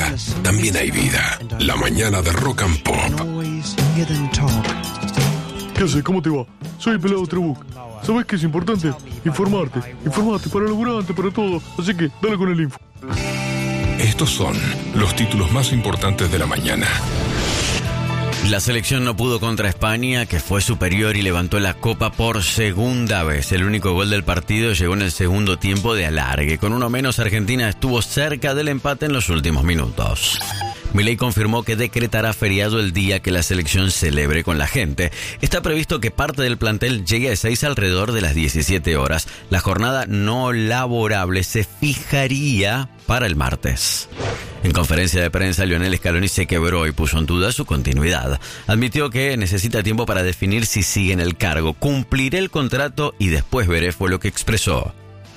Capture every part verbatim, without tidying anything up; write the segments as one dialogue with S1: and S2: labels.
S1: vida, también hay vida. La mañana de Rock and Pop.
S2: ¿Qué haces? ¿Cómo te va? Soy el pelado Trebuch. ¿Sabés qué es importante? Informarte. Informarte para el laburante, para todo. Así que dale con el info.
S1: Estos son los títulos más importantes de la mañana.
S3: La selección no pudo contra España, que fue superior y levantó la copa por segunda vez. El único gol del partido llegó en el segundo tiempo de alargue. Con uno menos, Argentina estuvo cerca del empate en los últimos minutos. Milei confirmó que decretará feriado el día que la selección celebre con la gente. Está previsto que parte del plantel llegue a Ezeiza alrededor de las diecisiete horas. La jornada no laborable se fijaría para el martes. En conferencia de prensa, Lionel Scaloni se quebró y puso en duda su continuidad. Admitió que necesita tiempo para definir si sigue en el cargo. Cumpliré el contrato y después veré, fue lo que expresó.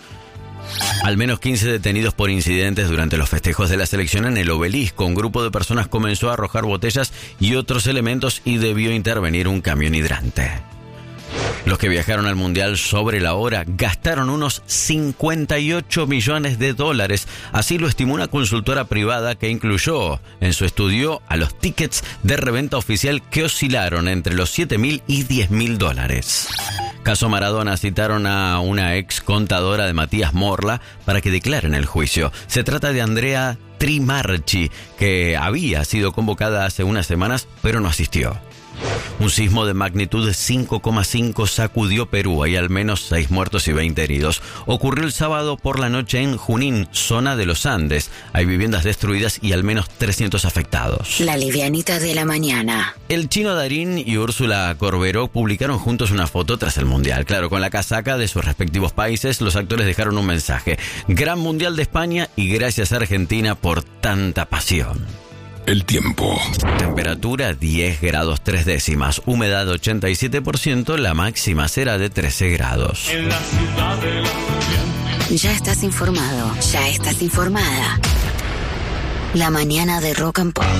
S3: Al menos quince detenidos por incidentes durante los festejos de la selección en el Obelisco. Un grupo de personas comenzó a arrojar botellas y otros elementos y debió intervenir un camión hidrante. Los que viajaron al Mundial sobre la hora gastaron unos cincuenta y ocho millones de dólares. Así lo estimó una consultora privada que incluyó en su estudio a los tickets de reventa oficial que oscilaron entre los siete mil y diez mil dólares. Caso Maradona, citaron a una ex contadora de Matías Morla para que declare en el juicio. Se trata de Andrea Trimarchi, que había sido convocada hace unas semanas, pero no asistió. Un sismo de magnitud cinco coma cinco sacudió Perú. Hay al menos seis muertos y veinte heridos. Ocurrió el sábado por la noche en Junín, zona de los Andes. Hay viviendas destruidas y al menos trescientos afectados.
S4: La livianita de la mañana.
S3: El Chino Darín y Úrsula Corberó publicaron juntos una foto tras el Mundial. Claro, con la casaca de sus respectivos países, los actores dejaron un mensaje. Gran Mundial de España y gracias a Argentina por tanta pasión.
S1: El tiempo.
S3: Temperatura diez grados tres décimas. Humedad ochenta y siete por ciento. La máxima será de trece grados.
S4: Ya estás informado. Ya estás informada. La mañana de Rock and Pop.